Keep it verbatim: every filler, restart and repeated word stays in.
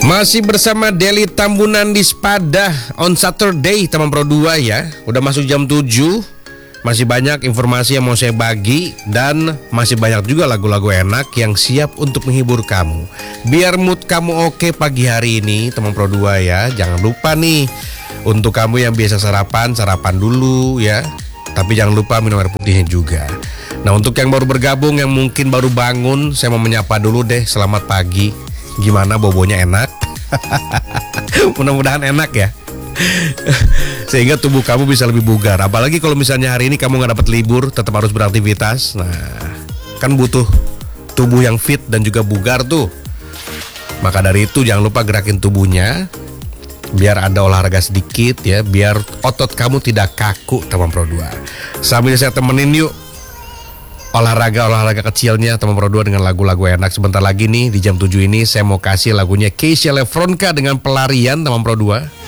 Masih bersama Deli Tambunan di Spada on Saturday teman Pro dua ya. Udah masuk jam tujuh. Masih banyak informasi yang mau saya bagi. Dan masih banyak juga lagu-lagu enak yang siap untuk menghibur kamu. Biar mood kamu oke pagi hari ini teman Pro dua ya. Jangan lupa nih, untuk kamu yang biasa sarapan, sarapan dulu ya. Tapi jangan lupa minum air putihnya juga. Nah, untuk yang baru bergabung, yang mungkin baru bangun, saya mau menyapa dulu deh. Selamat pagi. Gimana, bobonya enak? Mudah-mudahan enak ya. Sehingga tubuh kamu bisa lebih bugar. Apalagi kalau misalnya hari ini kamu gak dapat libur, tetap harus beraktivitas. Nah, kan butuh tubuh yang fit dan juga bugar tuh. Maka dari itu jangan lupa gerakin tubuhnya, biar ada olahraga sedikit ya, biar otot kamu tidak kaku teman Pro dua. Sambil saya temenin yuk olahraga-olahraga kecilnya teman Pro dua dengan lagu-lagu enak. Sebentar lagi nih di jam tujuh ini saya mau kasih lagunya Keisha Lefronka dengan Pelarian teman Pro dua.